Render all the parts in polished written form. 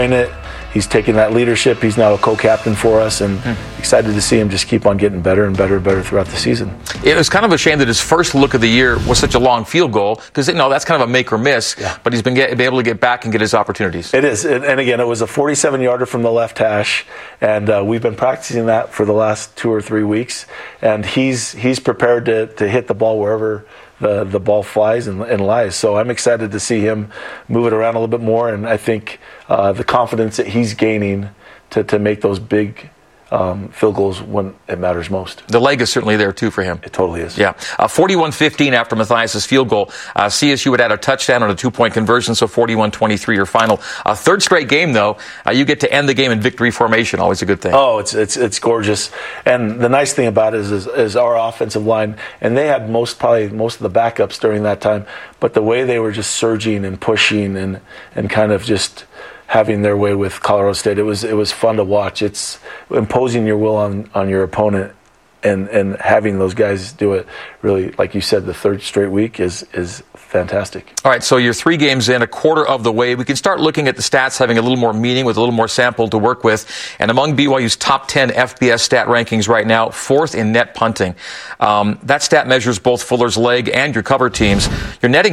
enjoying it. He's taking that leadership. He's now a co-captain for us, and excited to see him just keep on getting better and better and better throughout the season. It was kind of a shame that his first look of the year was such a long field goal, because that's kind of a make or miss, but he's been able to get back and get his opportunities. It is, and again, it was a 47-yarder from the left hash, and we've been practicing that for the last 2 or 3 weeks, and he's prepared to hit the ball wherever the ball flies and lies. So I'm excited to see him move it around a little bit more, and I think the confidence that he's gaining to make those big field goals when it matters most. The leg is certainly there, too, for him. It totally is. Yeah. 41-15 after Matthias' field goal. CSU would add a touchdown on a 2-point conversion, so 41-23 your final. Third straight game, though. You get to end the game in victory formation. Always a good thing. Oh, it's gorgeous. And the nice thing about it is our offensive line, and they had probably most of the backups during that time, but the way they were just surging and pushing and kind of just having their way with Colorado State. It was fun to watch. It's imposing your will on your opponent and having those guys do it. Really, like you said, the third straight week is fantastic. All right, so you're 3 games in, a quarter of the way. We can start looking at the stats having a little more meaning with a little more sample to work with. And among BYU's top 10 FBS stat rankings right now, 4th in net punting. That stat measures both Fuller's leg and your cover teams. You're netting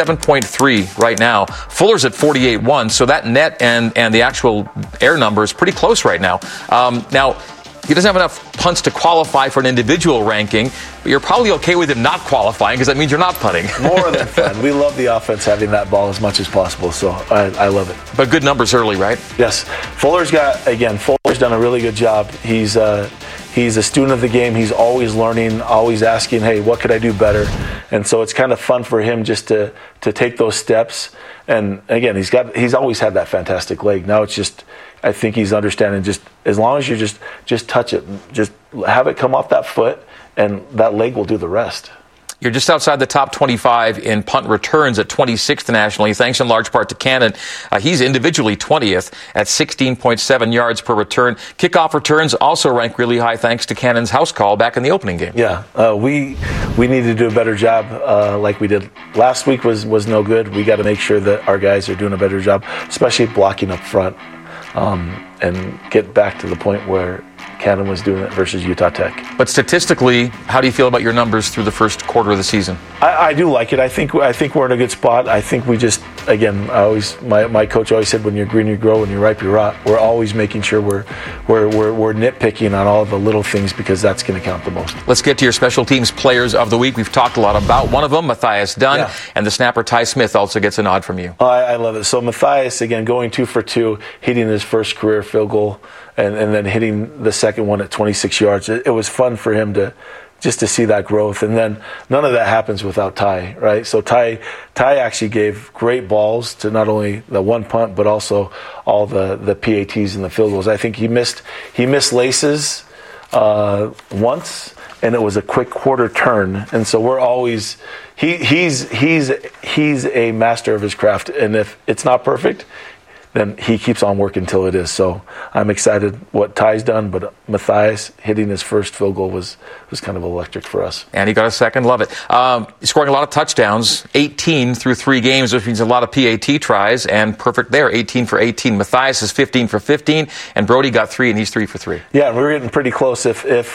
47.3 right now. Fuller's at 48.1, so that net and the actual air number is pretty close right now. Now, he doesn't have enough punts to qualify for an individual ranking, but you're probably okay with him not qualifying because that means you're not punting. More than fun. We love the offense having that ball as much as possible, so I love it. But good numbers early, right? Yes. Fuller's done a really good job. He's a student of the game. He's always learning, always asking, hey, what could I do better? And so it's kind of fun for him just to take those steps. And again, he's always had that fantastic leg. Now it's just, I think he's understanding, just as long as you just touch it, just have it come off that foot, and that leg will do the rest. You're just outside the top 25 in punt returns at 26th nationally, thanks in large part to Cannon. He's individually 20th at 16.7 yards per return. Kickoff returns also rank really high thanks to Cannon's house call back in the opening game. Yeah, we need to do a better job like we did last week was no good. We got to make sure that our guys are doing a better job, especially blocking up front, and get back to the point where Cannon was doing it versus Utah Tech. But statistically, how do you feel about your numbers through the first quarter of the season? I do like it. I think we're in a good spot. I think we just, again, my coach always said, when you're green you grow, when you're ripe you rot. We're always making sure we're nitpicking on all the little things, because that's going to count the most. Let's get to your special teams players of the week. We've talked a lot about one of them, Matthias Dunn, and the snapper Ty Smith also gets a nod from you. I love it. So Matthias, again, going 2 for 2, hitting his first career field goal, and then hitting the second one at 26 yards. It was fun for him to see that growth. And then none of that happens without Ty, right? So Ty actually gave great balls to not only the one punt, but also all the PATs and the field goals. I think he missed laces once, and it was a quick quarter turn. And so we're always he's a master of his craft. And if it's not perfect, then he keeps on working until it is. So I'm excited what Ty's done, but Matthias hitting his first field goal was kind of electric for us. And he got a second. Love it. Scoring a lot of touchdowns, 18 through 3 games, which means a lot of PAT tries, and perfect there, 18 for 18. Matthias is 15 for 15, and Brody got 3, and he's 3 for 3. Yeah, we were getting pretty close.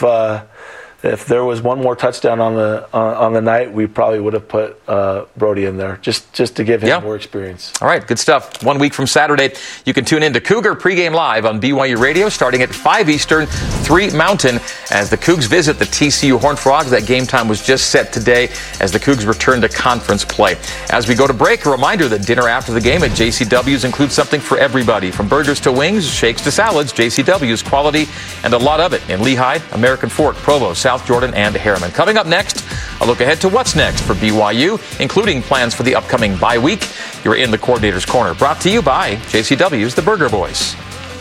If there was one more touchdown on the night, we probably would have put Brody in there just to give him more experience. All right, good stuff. 1 week from Saturday, you can tune in to Cougar Pregame Live on BYU Radio starting at 5 Eastern, 3 Mountain as the Cougs visit the TCU Horned Frogs. That game time was just set today as the Cougs return to conference play. As we go to break, a reminder that dinner after the game at JCW's includes something for everybody. From burgers to wings, shakes to salads, JCW's quality and a lot of it in Lehigh, American Fork, Provo, South Jordan, and Harriman. Coming up next, a look ahead to what's next for BYU, including plans for the upcoming bye week. You're in the Coordinator's Corner, brought to you by JCW's The Burger Boys.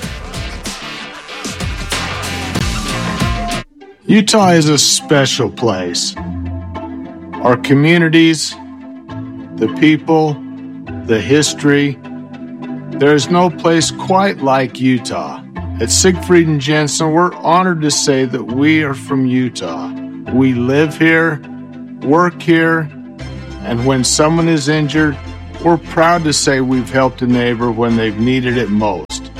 Utah is a special place. Our communities, the people, the history. There is no place quite like Utah. At Siegfried and Jensen, we're honored to say that we are from Utah. We live here, work here, and when someone is injured, we're proud to say we've helped a neighbor when they've needed it most.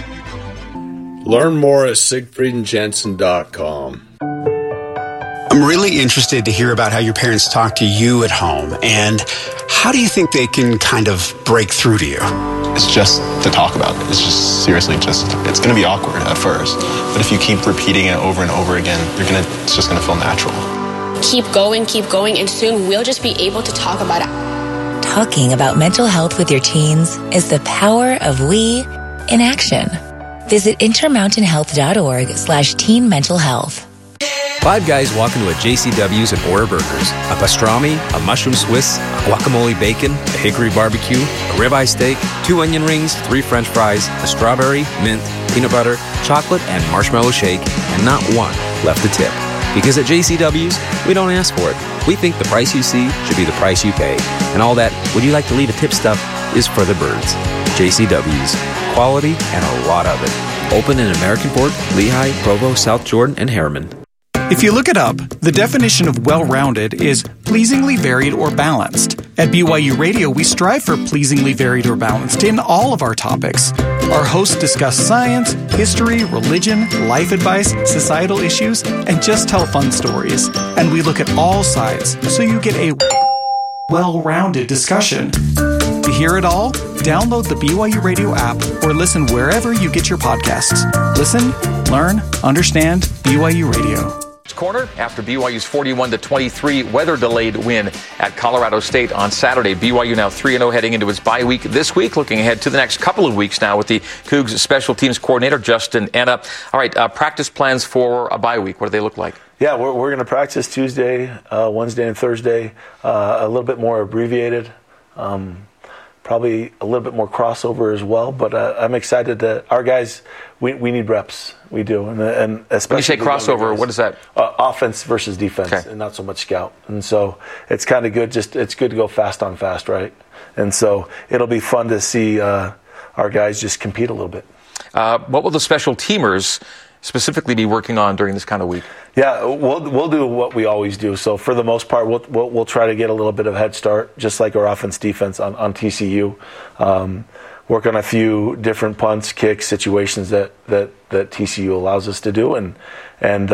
Learn more at SiegfriedandJensen.com. I'm really interested to hear about how your parents talk to you at home, and how do you think they can kind of break through to you? It's just to talk about it. It's just seriously it's going to be awkward at first, but if you keep repeating it over and over again, it's just going to feel natural. Keep going, and soon we'll just be able to talk about it. Talking about mental health with your teens is the power of we in action. Visit intermountainhealth.org/teen mental health. Five guys walk into a JCW's and order burgers. A pastrami, a mushroom Swiss, a guacamole bacon, a hickory barbecue, a ribeye steak, 2 onion rings, 3 French fries, a strawberry, mint, peanut butter, chocolate, and marshmallow shake, and not one left to tip. Because at JCW's, we don't ask for it. We think the price you see should be the price you pay. And all that, would you like to leave a tip stuff, is for the birds. JCW's. Quality and a lot of it. Open in American Fork, Lehigh, Provo, South Jordan, and Harriman. If you look it up, the definition of well-rounded is pleasingly varied or balanced. At BYU Radio, we strive for pleasingly varied or balanced in all of our topics. Our hosts discuss science, history, religion, life advice, societal issues, and just tell fun stories. And we look at all sides, so you get a well-rounded discussion. To hear it all, download the BYU Radio app or listen wherever you get your podcasts. Listen, learn, understand BYU Radio. Corner after BYU's 41-23 weather-delayed win at Colorado State on Saturday. BYU now 3-0 heading into its bye week this week, looking ahead to the next couple of weeks now with the Cougs special teams coordinator, Justin Anna. All right, practice plans for a bye week. What do they look like? Yeah, we're going to practice Tuesday, Wednesday, and Thursday, a little bit more abbreviated. Probably a little bit more crossover as well, but I'm excited that our guys, we need reps. We do. And especially when you say crossover, what is that? Offense versus defense, okay. And not so much scout. And so it's kind of good. It's good to go fast on fast, right? And so it'll be fun to see our guys just compete a little bit. What will the special teamers specifically be working on during this kind of week? Yeah, we'll do what we always do. So for the most part, we'll try to get a little bit of head start, just like our offense defense on TCU. Work on a few different punts, kicks, situations that TCU allows us to do, and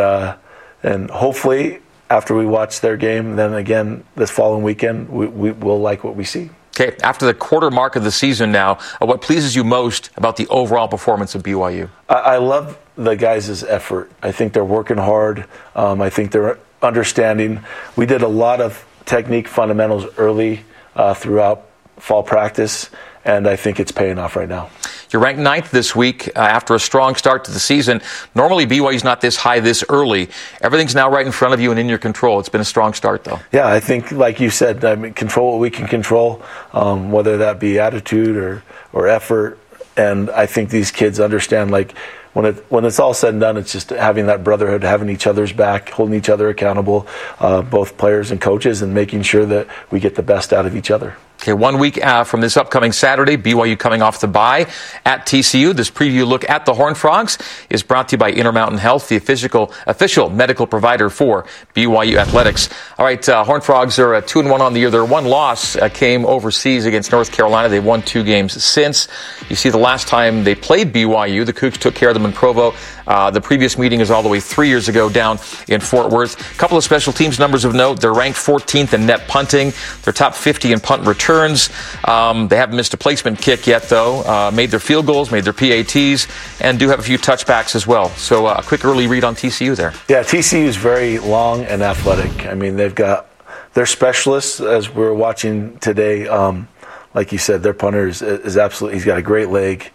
hopefully after we watch their game, then again this following weekend, we will like what we see. Okay, after the quarter mark of the season now, what pleases you most about the overall performance of BYU? I love the guys' effort. I think they're working hard. I think they're understanding. We did a lot of technique fundamentals early throughout fall practice, and I think it's paying off right now. You're ranked 9th this week after a strong start to the season. Normally, BYU's not this high this early. Everything's now right in front of you and in your control. It's been a strong start, though. Yeah, I think, like you said, control what we can control, whether that be attitude or effort. And I think these kids understand, like, when it's all said and done, it's just having that brotherhood, having each other's back, holding each other accountable, both players and coaches, and making sure that we get the best out of each other. Okay, 1 week from this upcoming Saturday, BYU coming off the bye at TCU. This preview look at the Horned Frogs is brought to you by Intermountain Health, the official medical provider for BYU Athletics. All right, Horned Frogs are 2-1 on the year. Their one loss came overseas against North Carolina. They've won 2 games since. You see, the last time they played BYU, the Cougs took care of them in Provo. The previous meeting is all the way 3 years ago down in Fort Worth. A couple of special teams numbers of note. They're ranked 14th in net punting. They're top 50 in punt returns. They haven't missed a placement kick yet, though. Made their field goals, made their PATs, and do have a few touchbacks as well. So a quick early read on TCU there. Yeah, TCU is very long and athletic. I mean, they've got their specialists, as we're watching today. Like you said, their punter is absolutely, he's got a great leg.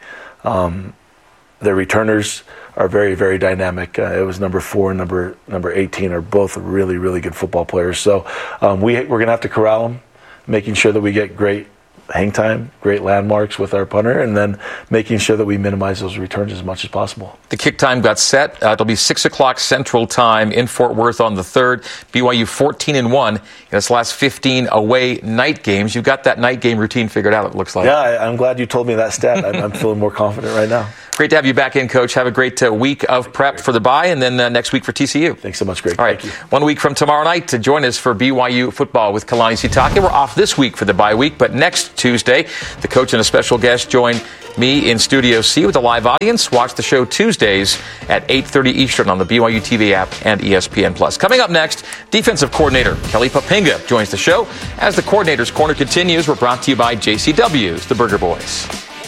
Their returners are very, very dynamic. It was number 4 and number 18 are both really, really good football players. So we're going to have to corral them, making sure that we get great hang time, great landmarks with our punter, and then making sure that we minimize those returns as much as possible. The kick time got set. It'll be 6 o'clock Central Time in Fort Worth on the 3rd. BYU 14-1 in its last 15 away night games. You've got that night game routine figured out, it looks like. Yeah, I'm glad you told me that stat. I'm feeling more confident right now. Great to have you back in, Coach. Have a great week of prep for the bye, and then next week for TCU. Thanks so much, Greg. All right, 1 week from tomorrow night to join us for BYU football with Kalani Sitake. We're off this week for the bye week, but next Tuesday, the coach and a special guest join me in Studio C with a live audience. Watch the show Tuesdays at 8:30 Eastern on the BYU TV app and ESPN+. Coming up next, defensive coordinator Kelly Poppinga joins the show. As the Coordinator's Corner continues, we're brought to you by JCW's, the Burger Boys.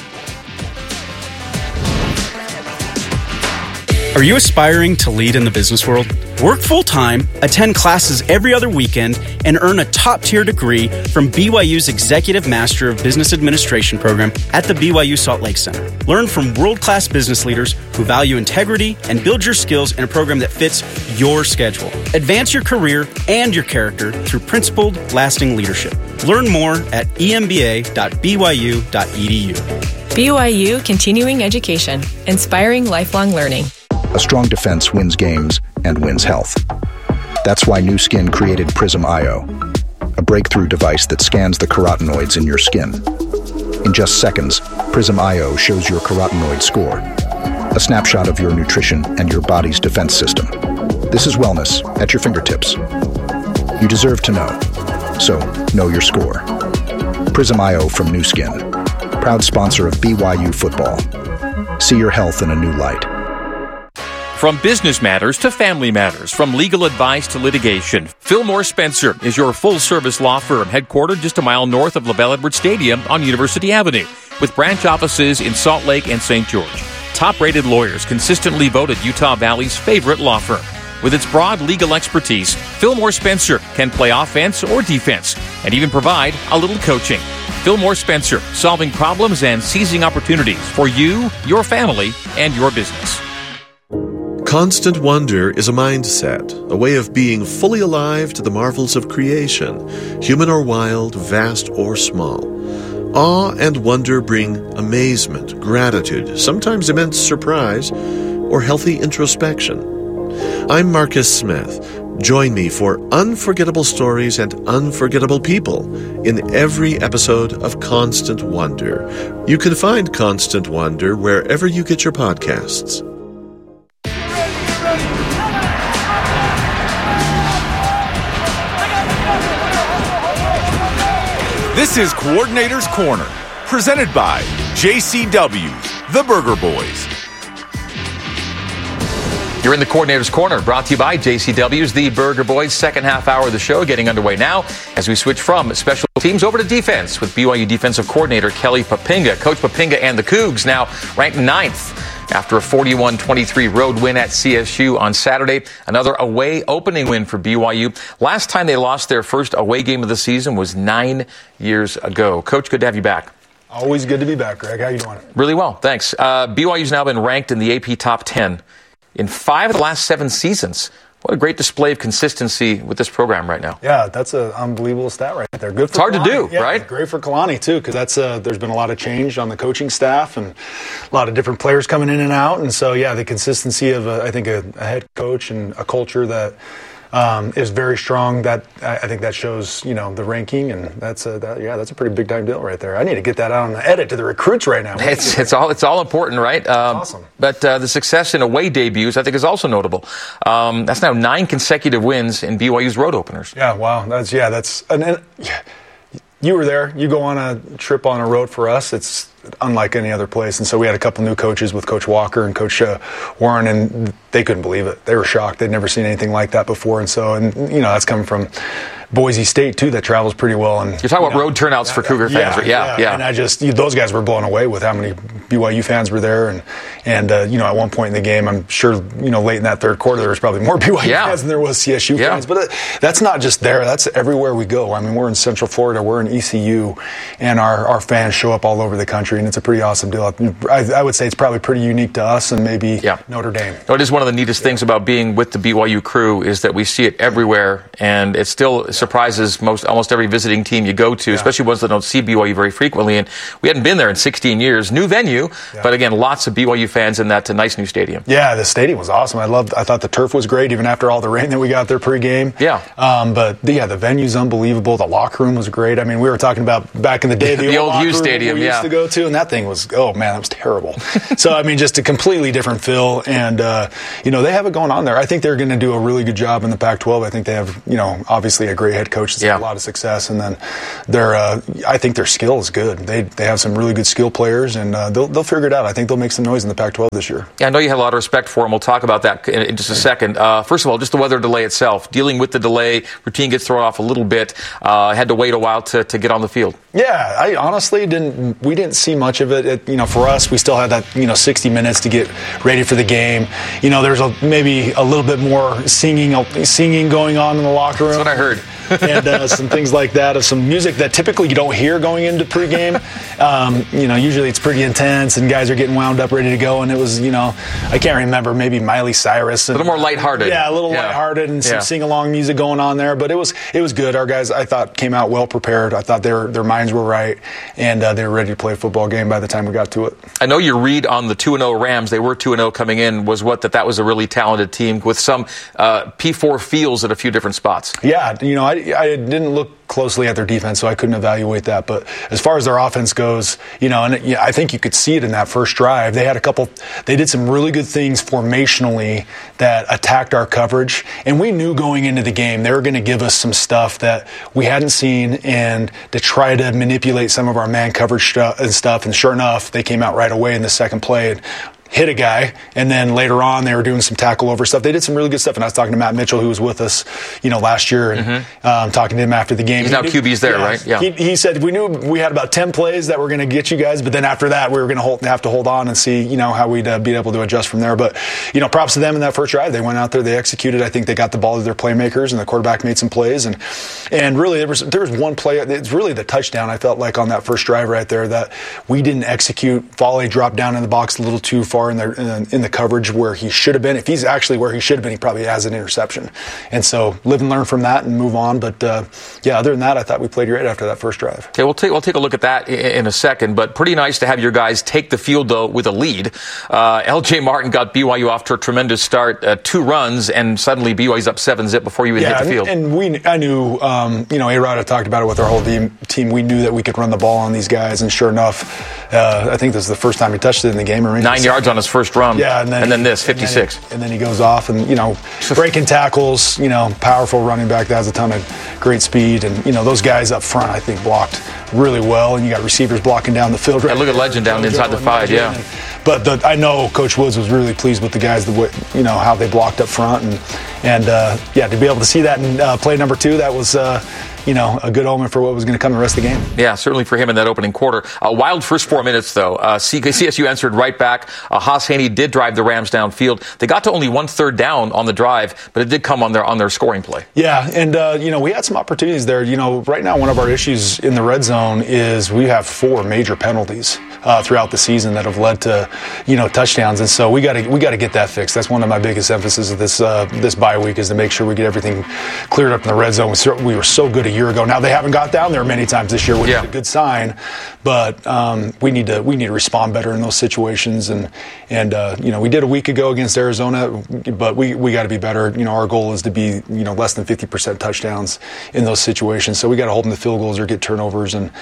Are you aspiring to lead in the business world? Work full-time, attend classes every other weekend, and earn a top-tier degree from BYU's Executive Master of Business Administration program at the BYU Salt Lake Center. Learn from world-class business leaders who value integrity and build your skills in a program that fits your schedule. Advance your career and your character through principled, lasting leadership. Learn more at emba.byu.edu. BYU Continuing Education, inspiring lifelong learning. A strong defense wins games and wins health. That's why Nu Skin created Prism IO, a breakthrough device that scans the carotenoids in your skin. In just seconds, Prism IO shows your carotenoid score, a snapshot of your nutrition and your body's defense system. This is wellness at your fingertips. You deserve to know, so know your score. Prism IO from Nu Skin, proud sponsor of BYU football. See your health in a new light. From business matters to family matters, from legal advice to litigation, Fillmore Spencer is your full-service law firm headquartered just a mile north of LaBelle Edwards Stadium on University Avenue, with branch offices in Salt Lake and St. George. Top-rated lawyers consistently voted Utah Valley's favorite law firm. With its broad legal expertise, Fillmore Spencer can play offense or defense and even provide a little coaching. Fillmore Spencer, solving problems and seizing opportunities for you, your family, and your business. Constant wonder is a mindset, a way of being fully alive to the marvels of creation, human or wild, vast or small. Awe and wonder bring amazement, gratitude, sometimes immense surprise, or healthy introspection. I'm Marcus Smith. Join me for unforgettable stories and unforgettable people in every episode of Constant Wonder. You can find Constant Wonder wherever you get your podcasts. This is Coordinator's Corner, presented by JCW's, the Burger Boys. You're in the Coordinator's Corner, brought to you by JCW's, the Burger Boys. Second half hour of the show getting underway now as we switch from special teams over to defense with BYU defensive coordinator Kelly Poppinga. Coach Poppinga and the Cougs now ranked 9th after a 41-23 road win at CSU on Saturday. Another away opening win for BYU. Last time they lost their first away game of the season was 9 years ago. Coach, good to have you back. Always good to be back, Greg. How you doing? Really well, thanks. BYU's now been ranked in the AP Top 10 in 5 of the last 7 seasons. What a great display of consistency with this program right now. Yeah, that's an unbelievable stat right there. Good for It's hard Kalani. to do, Yeah, right? Great for Kalani, too, because there's been a lot of change on the coaching staff and a lot of different players coming in and out. And so, yeah, the consistency of, a head coach and a culture that is very strong. That I think that shows, the ranking, and that's a pretty big time deal right there. I need to get that out on the edit to the recruits right now. It's all important, right? Awesome. But the success in away debuts, I think, is also notable. That's now 9 consecutive wins in BYU's road openers. Yeah, wow. You were there. You go on a trip on a road for us. It's unlike any other place. And so we had a couple new coaches with Coach Walker and Coach Warren, and they couldn't believe it. They were shocked. They'd never seen anything like that before. And so, that's coming from Boise State, too, that travels pretty well. And you're talking about road turnouts for Cougar fans, right? Yeah. And those guys were blown away with how many BYU fans were there. And at one point in the game, I'm sure, late in that third quarter, there was probably more BYU fans than there was CSU fans. But that's not just there. That's everywhere we go. I mean, we're in Central Florida. We're in ECU. And our fans show up all over the country. And it's a pretty awesome deal. I would say it's probably pretty unique to us and maybe Notre Dame. It is one of the neatest things about being with the BYU crew is that we see it everywhere. And it still surprises almost every visiting team you go to, especially ones that don't see BYU very frequently. And we hadn't been there in 16 years. New venue, but again, lots of BYU fans in that nice new stadium. Yeah, the stadium was awesome. I thought the turf was great, even after all the rain that we got there pregame. Yeah. The venue's unbelievable. The locker room was great. I mean, we were talking about back in the day, the old Hughes Stadium we used to go to, and that thing was, oh man, that was terrible. So, I mean, just a completely different feel. And, they have it going on there. I think they're going to do a really good job in the Pac-12. I think they have, obviously a great great head coach that's had a lot of success, and then I think their skill is good. They have some really good skill players, and they'll figure it out. I think they'll make some noise in the Pac-12 this year. Yeah, I know you had a lot of respect for them. We'll talk about that in just a second. First of all, just the weather delay itself. Dealing with the delay, routine gets thrown off a little bit. Had to wait a while to get on the field. Yeah, I honestly didn't see much of it. For us, we still had that 60 minutes to get ready for the game. There's maybe a little bit more singing going on in the locker room. That's what I heard. And some things like that, of some music that typically you don't hear going into pregame. Usually it's pretty intense and guys are getting wound up, ready to go. And it was, I can't remember, maybe Miley Cyrus. A little more lighthearted. Yeah, a little lighthearted and some sing-along music going on there. But it was good. Our guys, I thought, came out well prepared. I thought their minds were right, and they were ready to play a football game by the time we got to it. I know your read on the 2-0 Rams, they were 2-0 coming in, was that was a really talented team with some P4 feels at a few different spots. Yeah, I didn't look closely at their defense, so I couldn't evaluate that. But as far as their offense goes, I think you could see it in that first drive. They did some really good things formationally that attacked our coverage, and we knew going into the game they were going to give us some stuff that we hadn't seen, and to try to manipulate some of our man coverage and stuff. And sure enough, they came out right away in the second play and hit a guy, and then later on they were doing some tackle over stuff. They did some really good stuff, and I was talking to Matt Mitchell, who was with us, last year, and talking to him after the game. He's now QB's there, right? Yeah. He said we knew we had about 10 plays that were going to get you guys, but then after that we were going to have to hold on and see, how we'd be able to adjust from there. But props to them in that first drive. They went out there, they executed. I think they got the ball to their playmakers, and the quarterback made some plays, and really there was one play. It's really the touchdown I felt like on that first drive right there that we didn't execute. Foley dropped down in the box a little too far in the coverage where he should have been. If he's actually where he should have been, he probably has an interception. And so live and learn from that and move on. But other than that, I thought we played great after that first drive. Okay, we'll take a look at that in a second. But pretty nice to have your guys take the field though with a lead. L.J. Martin got BYU off to a tremendous start, 2 runs, and suddenly BYU's up 7-0 before you even hit the field. And I knew, A-Rod had talked about it with our whole team. We knew that we could run the ball on these guys, and sure enough, I think this is the first time he touched it in the game. 9 yards on his first run. Yeah, and then this 56. And then he goes off and breaking tackles. Powerful running back that has a ton of great speed, and those guys up front I think blocked really well, and you got receivers blocking down the field. Right, look at Legend down inside the 5. Yeah. But I know Coach Woods was really pleased with the guys, how they blocked up front, and to be able to see that in play number 2, that was a good omen for what was going to come the rest of the game. Yeah, certainly for him in that opening quarter. A wild first 4 minutes, though. CSU answered right back. Haas Haney did drive the Rams downfield. They got to only 1/3 down on the drive, but it did come on their scoring play. Yeah, and we had some opportunities there. Right now one of our issues in the red zone is we have 4 major penalties throughout the season that have led to touchdowns, and so we got to get that fixed. That's one of my biggest emphasis of this bye week, is to make sure we get everything cleared up in the red zone. We were so good a year ago. Now they haven't got down there many times this year, which is a good sign. But we need to respond better in those situations. And we did a week ago against Arizona, but we got to be better. Our goal is to be less than 50% touchdowns in those situations. So we got to hold them to field goals or get turnovers, and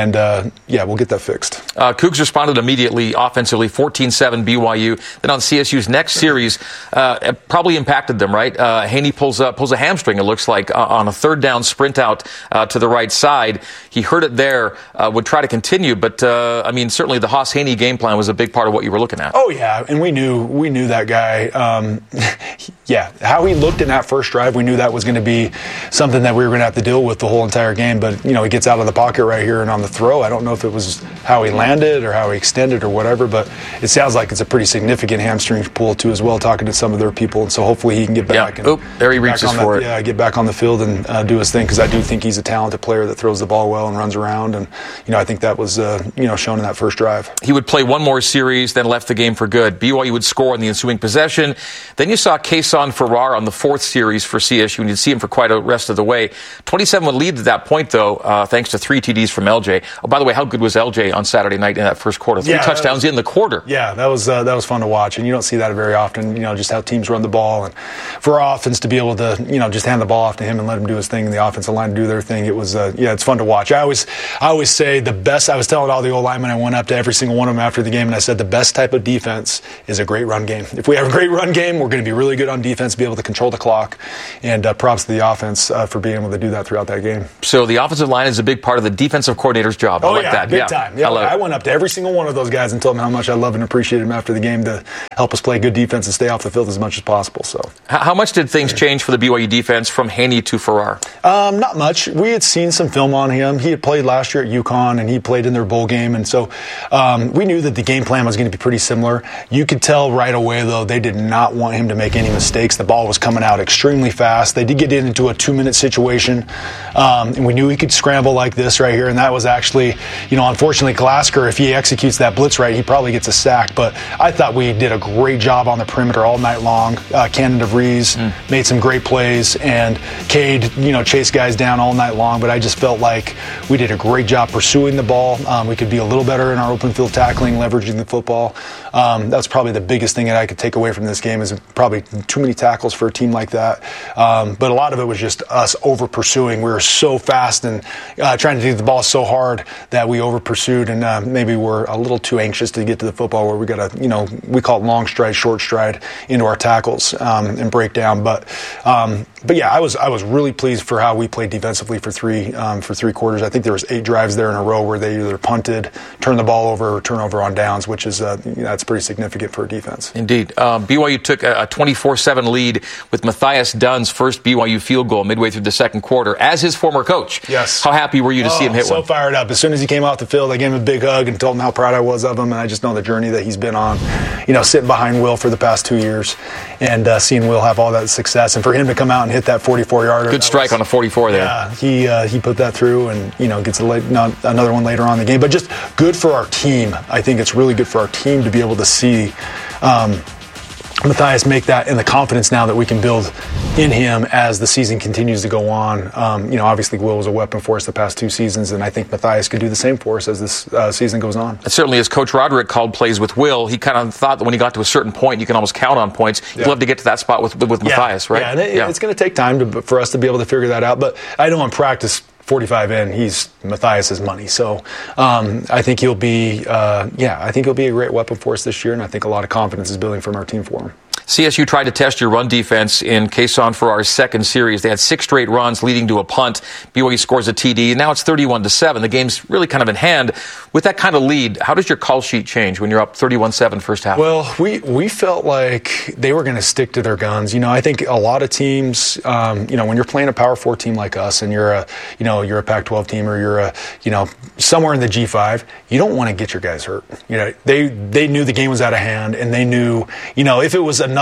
we'll get that fixed. Cougs responded immediately offensively, 14-7 BYU. Then on CSU's next series, probably impacted them, right? Haney pulls a hamstring, it looks like, on a 3rd down sprint out to the right side. He hurt it there, would try to continue, but certainly the Haas Haney game plan was a big part of what you were looking at. Oh yeah, and we knew that guy. How he looked in that first drive, we knew that was going to be something that we were going to have to deal with the whole entire game. But he gets out of the pocket right here and on the throw. I don't know if it was how he landed or how he extended or whatever, but it sounds like it's a pretty significant hamstring pull too as well. Talking to some of their people, and so hopefully he can get back. Yeah. There he reaches for it. Yeah, get back on the field and do his thing, because I do think he's a talented player that throws the ball well and runs around, and I think that was shown in that first drive. He would play one more series, then left the game for good. BYU would score on the ensuing possession. Then you saw Kason Farrar on the 4th series for CSU, and you'd see him for quite a rest of the way. 27-1 lead at that point, though, thanks to 3 TDs from LJ. Oh, by the way, how good was LJ on Saturday night in that first quarter? 3 touchdowns in the quarter. Yeah, that was fun to watch, and you don't see that very often. Just how teams run the ball, and for our offense to be able to just hand the ball off to him and let him do his thing in the offensive line, to do their thing. It was, it's fun to watch. I always say the best. I was telling all the old linemen, I went up to every single one of them after the game, and I said the best type of defense is a great run game. If we have a great run game, we're going to be really good on defense, be able to control the clock, and props to the offense for being able to do that throughout that game. So the offensive line is a big part of the defensive coordinator's job. I like that. Big time. Yeah, I went up to every single one of those guys and told them how much I love and appreciate them after the game to help us play good defense and stay off the field as much as possible. So, how much did things change for the BYU defense from Haney to Farrar? Not much. We had seen some film on him. He had played last year at UConn, and he played in their bowl game, and so we knew that the game plan was going to be pretty similar. You could tell right away, though, they did not want him to make any mistakes. The ball was coming out extremely fast. They did get into a 2-minute situation, and we knew he could scramble like this right here, and that was actually, unfortunately, Glasgow, if he executes that blitz right, he probably gets a sack, but I thought we did a great job on the perimeter all night long. Cannon DeVries made some great plays, and Cade, chased guys down all night long, but I just felt like we did a great job pursuing the ball. We could be a little better in our open field tackling, leveraging the football. That's probably the biggest thing that I could take away from this game is probably too many tackles for a team like that. But a lot of it was just us over pursuing. We were so fast and trying to do the ball so hard that we over pursued, and maybe we're a little too anxious to get to the football where we got to, we call it long stride, short stride into our tackles and break down. But yeah, I was really pleased for how we played defensively for three quarters. I think there was 8 drives there in a row where they either punted, turned the ball over, or turnover on downs, which is that's pretty significant for a defense. Indeed. BYU took a 24-7 lead with Matthias Dunn's first BYU field goal midway through the second quarter as his former coach. Yes. How happy were you to see him hit one? So fired up. As soon as he came off the field, I gave him a big hug and told him how proud I was of him, and I just know the journey that he's been on, sitting behind Will for the past 2 years and seeing Will have all that success, and for him to come out and hit that 44-yarder. Good strike on a 44 there. Yeah, he put that through and, gets another one later on in the game. But just good for our team. I think it's really good for our team to be able to see Matthias make that, and the confidence now that we can build in him as the season continues to go on. Obviously Will was a weapon for us the past 2 seasons, and I think Matthias could do the same for us as this season goes on. And certainly as Coach Roderick called plays with Will, he kind of thought that when he got to a certain point, you can almost count on points. You'd love to get to that spot with Matthias, right? Yeah, and it's going to take time for us to be able to figure that out, but I know in practice, 45 in, he's Matthias's money. So I think he'll be a great weapon for us this year, and I think a lot of confidence is building from our team for him. CSU tried to test your run defense in Quezon for our second series. They had 6 straight runs leading to a punt. BYU scores a TD, and now it's 31-7. The game's really kind of in hand. With that kind of lead, how does your call sheet change when you're up 31-7 first half? Well, we felt like they were going to stick to their guns. I think a lot of teams, when you're playing a Power 4 team like us, and you're a Pac-12 team, or you're somewhere in the G5, you don't want to get your guys hurt. They knew the game was out of hand, and they knew, if it was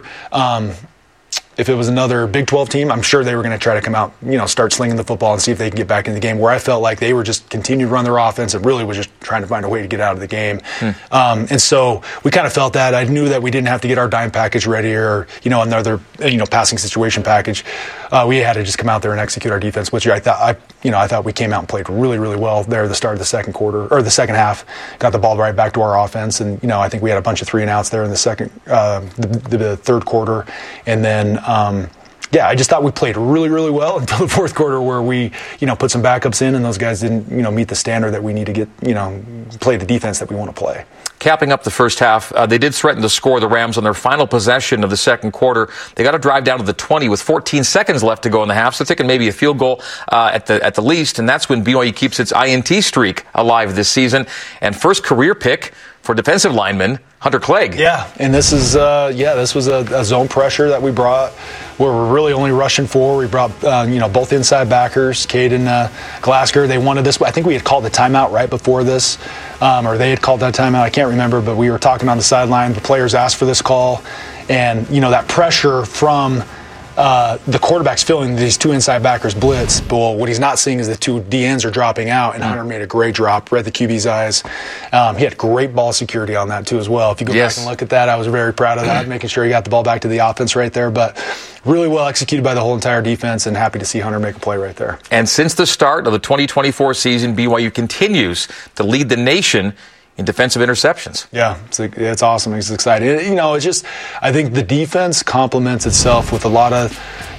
another Big 12 team, I'm sure they were going to try to come out, start slinging the football and see if they can get back in the game, where I felt like they were just continuing to run their offense and really was just trying to find a way to get out of the game. And so we kind of felt that. I knew that we didn't have to get our dime package ready or, another, passing situation package. We had to just come out there and execute our defense, which I thought we came out and played really, really well there at the start of the second half. Got the ball right back to our offense, and I think we had a bunch of 3-and-outs there in the third quarter, and then I just thought we played really, really well until the fourth quarter, where we put some backups in, and those guys didn't meet the standard that we need to get play the defense that we want to play. Capping up the first half, they did threaten to score the Rams on their final possession of the second quarter. They got to drive down to the 20 with 14 seconds left to go in the half, so thinking maybe a field goal at the least, and that's when BYU keeps its INT streak alive this season. And first career pick for defensive lineman Hunter Clegg. Yeah, and this was a zone pressure that we brought, where we're really only rushing forward. We brought both inside backers, Cade and Glasgow. They wanted this. I think we had called the timeout right before this, or they had called that timeout. I can't remember, but we were talking on the sideline. The players asked for this call, and that pressure from the quarterback's feeling these 2 inside backers blitz, but what he's not seeing is the 2 DNs are dropping out, and Hunter made a great drop, read the QB's eyes. He had great ball security on that too as well. If you go back and look at that, I was very proud of that, making sure he got the ball back to the offense right there, but really well executed by the whole entire defense, and happy to see Hunter make a play right there. And since the start of the 2024 season, BYU continues to lead the nation in defensive interceptions. Yeah, it's awesome. It's exciting. It's just, I think the defense complements itself with a lot of,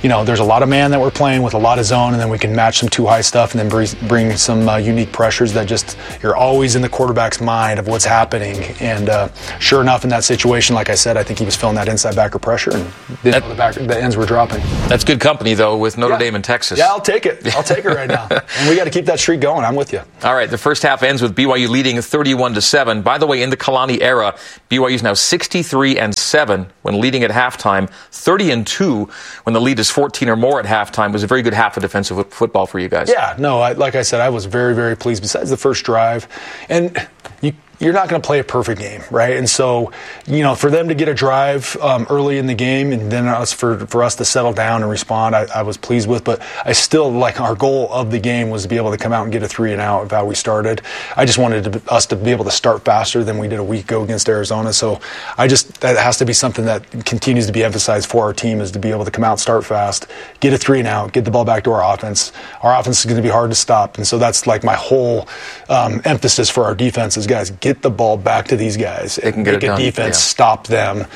there's a lot of man that we're playing with, a lot of zone, and then we can match some too high stuff and then bring some unique pressures that just, you're always in the quarterback's mind of what's happening. And sure enough, in that situation, like I said, I think he was feeling that inside backer pressure, and the ends were dropping. That's good company, though, with Notre Dame and Texas. Yeah, I'll take it. I'll take it right now. And we got to keep that streak going. I'm with you. All right, the first half ends with BYU leading 31-7. By the way, in the Kalani era, BYU is now 63-7 when leading at halftime, 30-2 when the lead is 14 or more at halftime. It was a very good half of defensive football for you guys. Yeah, no, like I said, I was very, very pleased. Besides the first drive, and you're not going to play a perfect game, right? And so, for them to get a drive early in the game and then for us to settle down and respond, I was pleased with. But I still, our goal of the game was to be able to come out and get a 3-and-out of how we started. I just wanted us to be able to start faster than we did a week ago against Arizona. So that has to be something that continues to be emphasized for our team, is to be able to come out, start fast, get a 3-and-out, get the ball back to our offense. Our offense is going to be hard to stop. And so that's my whole emphasis for our defense is, guys, get the ball back to these guys and make a defense stop them.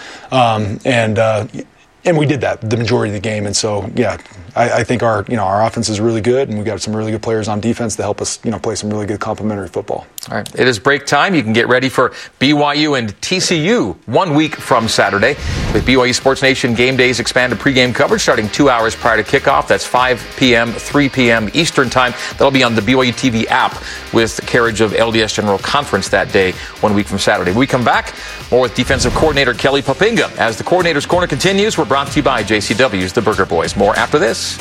And we did that the majority of the game. And so, I think our offense is really good, and we got some really good players on defense to help us, play some really good complementary football. All right. It is break time. You can get ready for BYU and TCU 1 week from Saturday with BYU Sports Nation Game Days expanded pregame coverage starting 2 hours prior to kickoff. That's 5 p.m., 3 p.m. Eastern time. That'll be on the BYU TV app with the carriage of LDS General Conference that day, 1 week from Saturday. When we come back, more with defensive coordinator Kelly Poppinga. As the Coordinator's Corner continues, we're brought to you by JCW's The Burger Boys. More after this.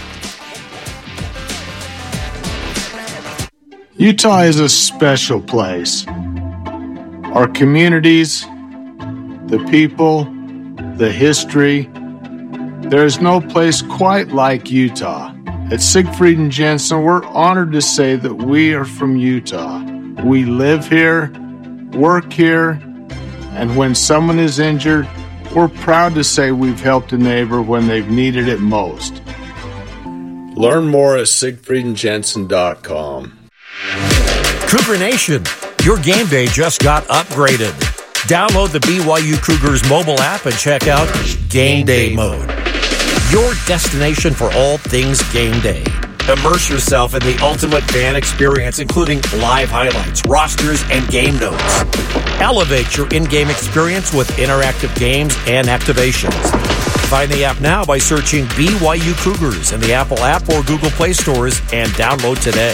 Utah is a special place. Our communities, the people, the history. There is no place quite like Utah. At Siegfried and Jensen, we're honored to say that we are from Utah. We live here, work here, and when someone is injured, we're proud to say we've helped a neighbor when they've needed it most. Learn more at SiegfriedandJensen.com. Cougar Nation, your game day just got upgraded. Download the BYU Cougars mobile app and check out Game Day Mode, your destination for all things game day. Immerse yourself in the ultimate fan experience, including live highlights, rosters, and game notes. Elevate your in-game experience with interactive games and activations. Find the app now by searching BYU Cougars in the Apple app or Google Play stores and download today.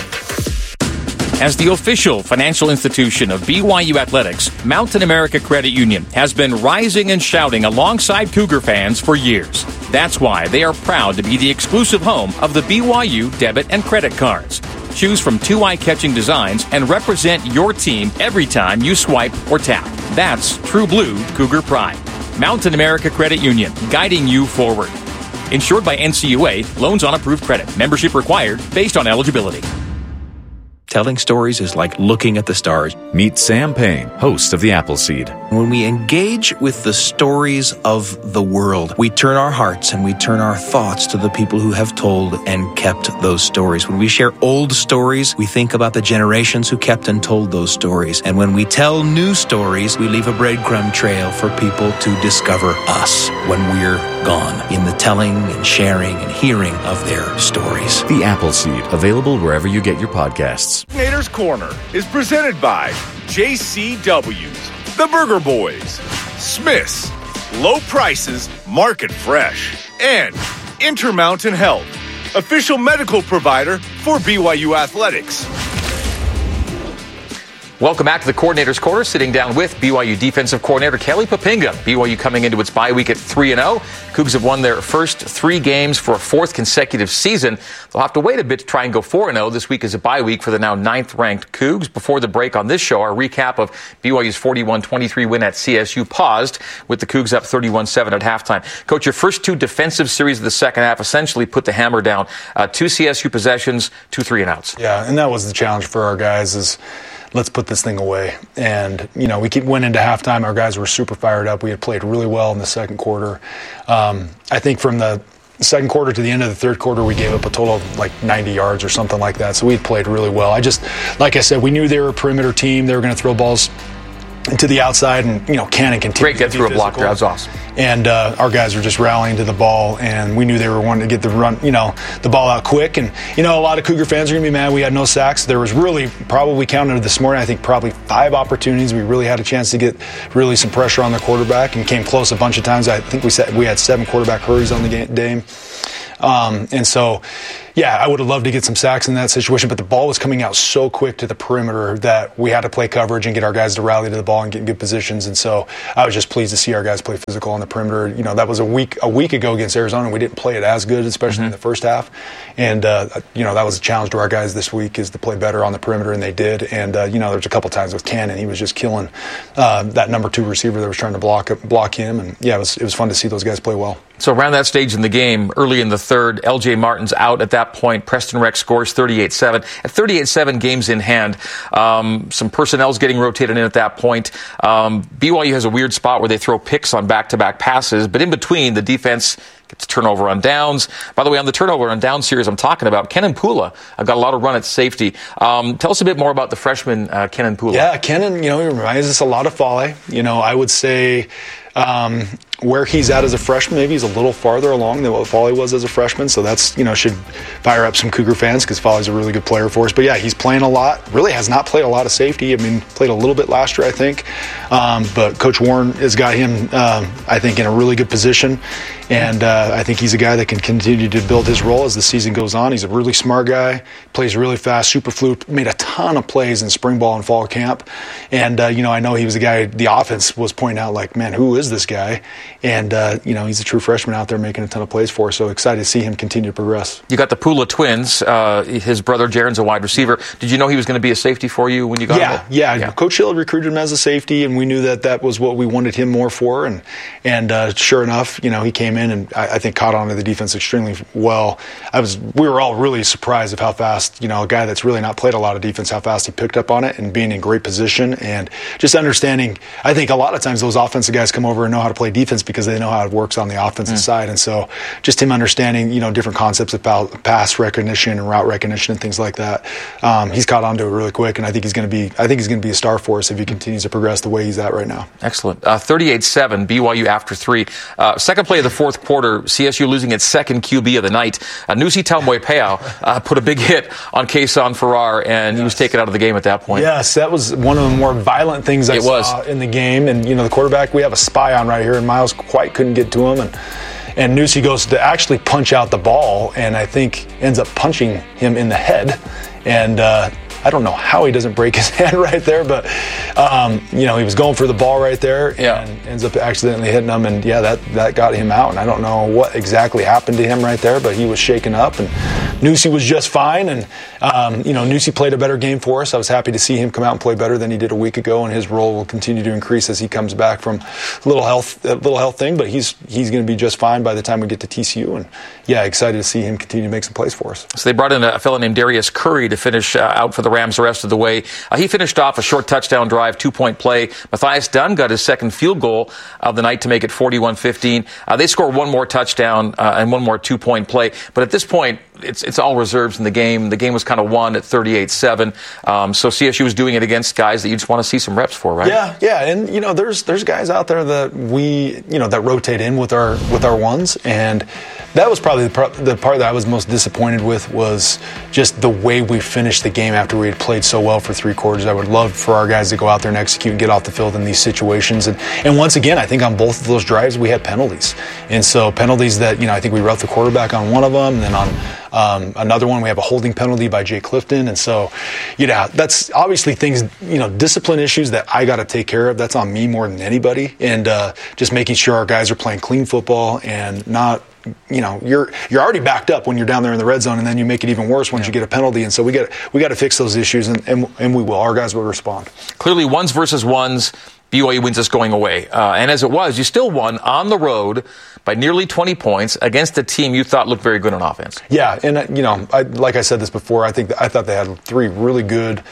As the official financial institution of BYU Athletics, Mountain America Credit Union has been rising and shouting alongside Cougar fans for years. That's why they are proud to be the exclusive home of the BYU debit and credit cards. Choose from 2 eye-catching designs and represent your team every time you swipe or tap. That's true blue Cougar pride. Mountain America Credit Union, guiding you forward. Insured by NCUA, loans on approved credit. Membership required based on eligibility. Telling stories is like looking at the stars. Meet Sam Payne, host of The Appleseed. When we engage with the stories of the world, we turn our hearts and we turn our thoughts to the people who have told and kept those stories. When we share old stories, we think about the generations who kept and told those stories. And when we tell new stories, we leave a breadcrumb trail for people to discover us when we're gone, in the telling and sharing and hearing of their stories. The Appleseed, available wherever you get your podcasts. Coordinator's Corner is presented by JCW's, The Burger Boys, Smith's, Low Prices, Market Fresh, and Intermountain Health, official medical provider for BYU Athletics. Welcome back to the Coordinator's Corner, sitting down with BYU defensive coordinator Kelly Poppinga. BYU coming into its bye week at 3-0. Cougs have won their first 3 games for a 4th consecutive season. They'll have to wait a bit to try and go 4-0. This week is a bye week for the now 9th-ranked Cougs. Before the break on this show, our recap of BYU's 41-23 win at CSU paused with the Cougs up 31-7 at halftime. Coach, your first 2 defensive series of the second half essentially put the hammer down. 2 CSU possessions, 2 3-and-outs. Yeah, and that was the challenge for our guys is, let's put this thing away. And, we went into halftime. Our guys were super fired up. We had played really well in the second quarter. I think from the second quarter to the end of the third quarter, we gave up a total of 90 yards or something like that. So we had played really well. Like I said, we knew they were a perimeter team. They were going to throw balls to the outside, and Cannon continued. Great get through a block there. That was awesome. And our guys were just rallying to the ball, and we knew they were wanting to get the run, the ball out quick. And a lot of Cougar fans are gonna be mad we had no sacks. There was really probably counted this morning, I think probably 5 opportunities. We really had a chance to get really some pressure on the quarterback, and came close a bunch of times. I think we had 7 quarterback hurries on the game. And so, yeah, I would have loved to get some sacks in that situation, but the ball was coming out so quick to the perimeter that we had to play coverage and get our guys to rally to the ball and get in good positions. And so I was just pleased to see our guys play physical on the perimeter. That was a week ago against Arizona, and we didn't play it as good, especially in the first half. And, that was a challenge to our guys this week, is to play better on the perimeter, and they did. And, there was a couple times with Cannon, he was just killing that number 2 receiver that was trying to block him. And, yeah, it was fun to see those guys play well. So around that stage in the game, early in the third, L.J. Martin's out at that point. Preston Rex scores 38-7. At 38-7, games in hand. Some personnel's getting rotated in at that point. BYU has a weird spot where they throw picks on back-to-back passes, but in between, the defense gets a turnover on downs. By the way, on the turnover on down series I'm talking about, Kenan Pula got a lot of run at safety. Tell us a bit more about the freshman, Kenan Pula. Yeah, Kenan, he reminds us a lot of Fale. I would say where he's at as a freshman, maybe he's a little farther along than what Fale was as a freshman. So that's, should fire up some Cougar fans, because Fale's a really good player for us. But yeah, he's playing a lot. Really has not played a lot of safety. Played a little bit last year, I think. But Coach Warren has got him, I think, in a really good position. And I think he's a guy that can continue to build his role as the season goes on. He's a really smart guy, plays really fast, super fluid, made a ton of plays in spring ball and fall camp. And, I know he was a guy the offense was pointing out, like, man, who is this guy? And, he's a true freshman out there making a ton of plays for us. So excited to see him continue to progress. You got the Pula twins. His brother Jaren's a wide receiver. Did you know he was going to be a safety for you when you got him? Yeah. Coach Hill recruited him as a safety, and we knew that was what we wanted him more for. And sure enough, he came in and I think caught on to the defense extremely well. We were all really surprised of how fast, a guy that's really not played a lot of defense, how fast he picked up on it and being in great position and just understanding. I think a lot of times those offensive guys come over and know how to play defense because they know how it works on the offensive side. And so just him understanding, different concepts about pass recognition and route recognition and things like that. He's caught on to it really quick, and I think he's going to be a star for us if he continues to progress the way he's at right now. Excellent. 38-7, BYU after 3. Second play of the fourth quarter, CSU losing its second QB of the night. Nusi Taumoi-Peau put a big hit on Kason Farrar, and he was taken out of the game at that point. Yes, that was one of the more violent things I saw in the game. And, the quarterback, we have a spy on right here, and Miles quite couldn't get to him. And Nusi goes to actually punch out the ball, and I think ends up punching him in the head. And I don't know how he doesn't break his hand right there, but he was going for the ball right there and ends up accidentally hitting him, and that got him out. And I don't know what exactly happened to him right there, but he was shaken up, and Nusi was just fine. And Nusi played a better game for us. I was happy to see him come out and play better than he did a week ago, and his role will continue to increase as he comes back from a little health thing. But he's going to be just fine by the time we get to TCU, and excited to see him continue to make some plays for us. So they brought in a fellow named Darius Curry to finish out for the Rams the rest of the way. He finished off a short touchdown drive, 2-point play. Matthias Dunn got his second field goal of the night to make it 41-15. They score one more touchdown and one more 2-point play. But at this point, it's all reserves in the game. The game was kind of won at 38-7. So CSU was doing it against guys that you just want to see some reps for, right? Yeah. And there's guys out there that we that rotate in with our ones, and that was probably the part that I was most disappointed with, was just the way we finished the game after we had played so well for 3 quarters. I would love for our guys to go out there and execute and get off the field in these situations. And once again, I think on both of those drives we had penalties. And so penalties that, I think we roughed the quarterback on one of them, and then on another one we have a holding penalty by Jay Clifton. And so, that's obviously things, discipline issues that I got to take care of. That's on me more than anybody. And just making sure our guys are playing clean football and not, you're already backed up when you're down there in the red zone, and then you make it even worse once you get a penalty. And so we got to fix those issues, and we will. Our guys will respond. Clearly, ones versus ones, BYU wins this going away. And as it was, you still won on the road by nearly 20 points against a team you thought looked very good on offense. Yeah, and like I said this before, I thought they had 3 really good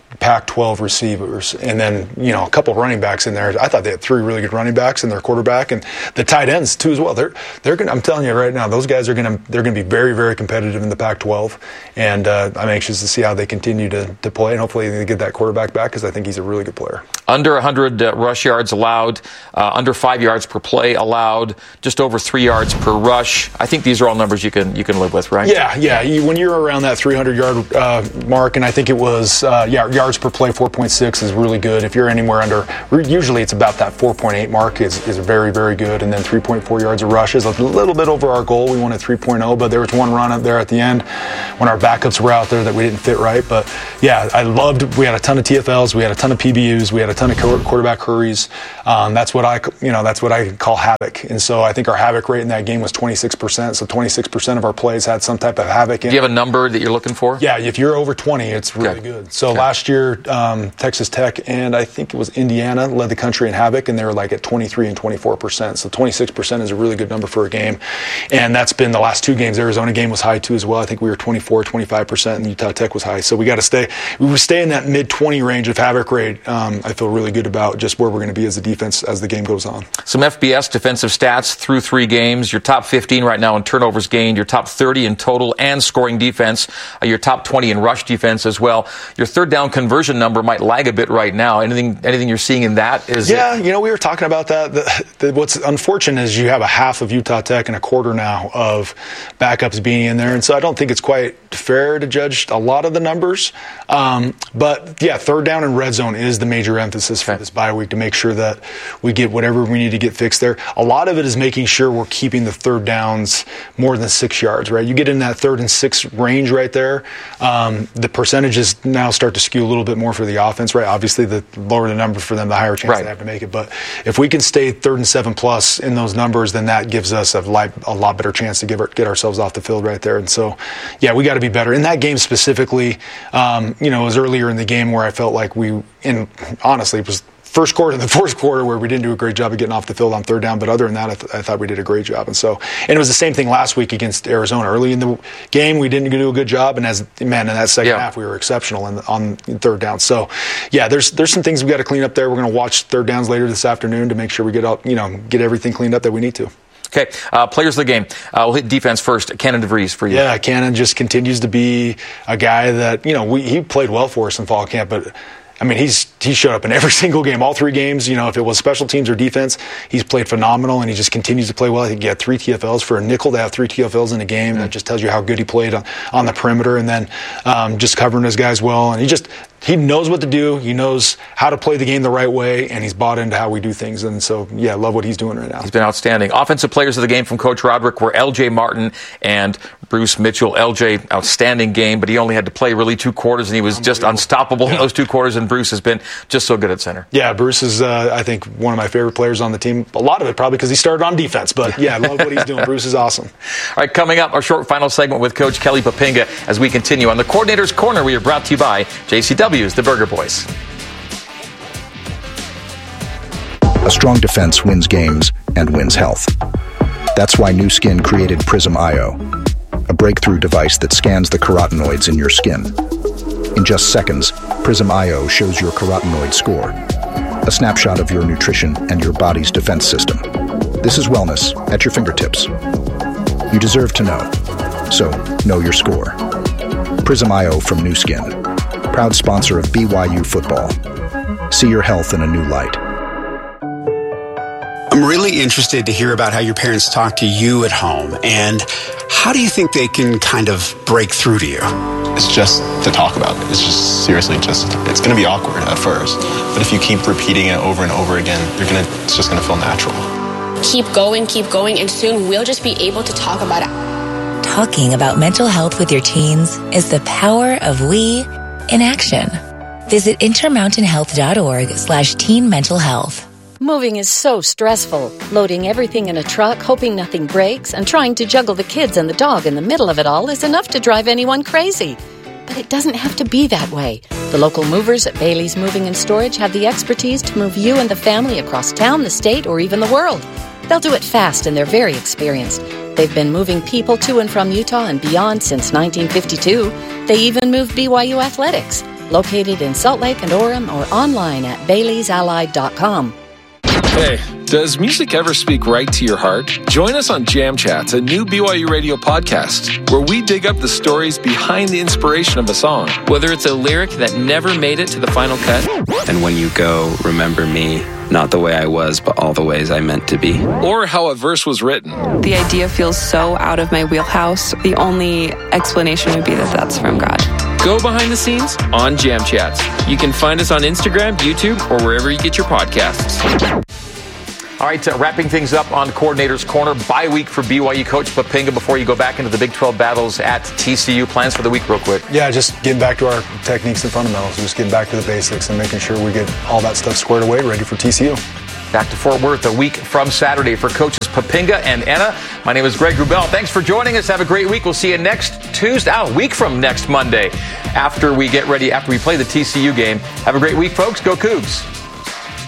Pac-12 receivers, and then a couple running backs in there. I thought they had 3 really good running backs and their quarterback, and the tight ends too as well. They're going. I'm telling you right now, those guys they're going to be very, very competitive in the Pac-12, and I'm anxious to see how they continue to play, and hopefully they get that quarterback back because I think he's a really good player. Under 100 rush yards allowed, under 5 yards per play allowed, just over 3 yards per rush. I think these are all numbers you can live with, right? Yeah. When you're around that 300-yard mark, and I think it was yards per play 4.6 is really good. If you're anywhere under, usually it's about that 4.8 mark is very, very good, and then 3.4 yards a rush is a little bit over our goal. We wanted 3.0, but there was one run up there at the end when our backups were out there that we didn't fit right. But yeah, we had a ton of TFLs, we had a ton of PBUs, we had a ton of quarterback hurries. That's what I call havoc. And so I think our havoc rate in that game was 26%. So 26% of our plays had some type of havoc in it. Do you have a number that you're looking for? Yeah, if you're over 20, it's really good. So last year, Texas Tech and I think it was Indiana led the country in havoc, and they were like at 23 and 24%. So 26% is a really good number for a game. And that's been the last 2 games. The Arizona game was high too as well. I think we were 24, 25%, and Utah Tech was high. So we got to stay in that mid-20 range of havoc rate. I feel really good about just where we're going to be as a defense as the game goes on. Some FBS defensive stats through 3 games. Your top 15 right now in turnovers gained, your top 30 in total and scoring defense, your top 20 in rush defense as well. Your third down conversion number might lag a bit right now. Anything you're seeing in that? We were talking about that. What's unfortunate is you have a half of Utah Tech and a quarter now of backups being in there, and so I don't think it's quite fair to judge a lot of the numbers. But yeah, third down and red zone is the major emphasis for this bye week to make sure that we get whatever we need to get fixed there. A lot of it is making sure we're keeping the third downs more than 6 yards, right? You get in that 3rd and 6 range right there. The percentages now start to skew a little bit more for the offense, right? Obviously, the lower the number for them, the higher chance they have to make it. But if we can stay 3rd and 7 plus in those numbers, then that gives us a lot better chance to get ourselves off the field right there. And so, yeah, we got to be better. In that game specifically, it was earlier in the game where I felt like honestly, it was first quarter and the fourth quarter where we didn't do a great job of getting off the field on third down, but other than that, I thought we did a great job. And it was the same thing last week against Arizona. Early in the game, we didn't do a good job, and in that second half, we were exceptional on third down. So, yeah, there's some things we got to clean up there. We're going to watch third downs later this afternoon to make sure we get everything cleaned up that we need to. Okay, players of the game. We'll hit defense first. Cannon DeVries for you. Yeah, Cannon just continues to be a guy that, he played well for us in fall camp, but I mean, he showed up in every single game, all 3 games. If it was special teams or defense, he's played phenomenal, and he just continues to play well. I think he had 3 TFLs. For a nickel to have 3 TFLs in a game, that just tells you how good he played on the perimeter, and then just covering his guys well. And he knows what to do. He knows how to play the game the right way, and he's bought into how we do things. And so, yeah, I love what he's doing right now. He's been outstanding. Offensive players of the game from Coach Roderick were L.J. Martin and Bruce Mitchell. L.J., outstanding game, but he only had to play really 2 quarters, and he was just unstoppable in those 2 quarters, and Bruce has been just so good at center. Yeah, Bruce is, I think, one of my favorite players on the team. A lot of it probably because he started on defense, but yeah, I love what he's doing. Bruce is awesome. All right, coming up, our short final segment with Coach Kelly Poppinga as we continue. On the Coordinator's Corner, we are brought to you by JCW's The Burger Boys. A strong defense wins games and wins health. That's why Nu Skin created Prism IO, a breakthrough device that scans the carotenoids in your skin. In just seconds, Prism IO shows your carotenoid score, a snapshot of your nutrition and your body's defense system. This is wellness at your fingertips. You deserve to know, so know your score. Prism IO from Nu Skin, proud sponsor of BYU football. See your health in a new light. I'm really interested to hear about how your parents talk to you at home, and how do you think they can kind of break through to you? It's just to talk about it. It's just seriously it's going to be awkward at first, but if you keep repeating it over and over again, it's just going to feel natural. Keep going, and soon we'll just be able to talk about it. Talking about mental health with your teens is the power of we in action. Visit intermountainhealth.org/teen mental health. Moving is so stressful. Loading everything in a truck, hoping nothing breaks, and trying to juggle the kids and the dog in the middle of it all is enough to drive anyone crazy. But it doesn't have to be that way. The local movers at Bailey's Moving and Storage have the expertise to move you and the family across town, the state, or even the world. They'll do it fast, and they're very experienced. They've been moving people to and from Utah and beyond since 1952. They even moved BYU athletics. Located in Salt Lake and Orem or online at baileysallied.com. Hey, does music ever speak right to your heart? Join us on Jam Chats, a new BYU Radio podcast, where we dig up the stories behind the inspiration of a song. Whether it's a lyric that never made it to the final cut. And when you go, remember me, not the way I was, but all the ways I meant to be. Or how a verse was written. The idea feels so out of my wheelhouse. The only explanation would be that that's from God. Go behind the scenes on Jam Chats. You can find us on Instagram, YouTube, or wherever you get your podcasts. All right, wrapping things up on Coordinator's Corner, bye week for BYU coach Poppinga before you go back into the Big 12 battles at TCU. Plans for the week real quick. Yeah, just getting back to our techniques and fundamentals. Just getting back to the basics and making sure we get all that stuff squared away, ready for TCU. Back to Fort Worth a week from Saturday for coaches Poppinga and Enna. My name is Greg Wrubell. Thanks for joining us. Have a great week. We'll see you next Tuesday, a week from next Monday, after we play the TCU game. Have a great week, folks. Go Cougs.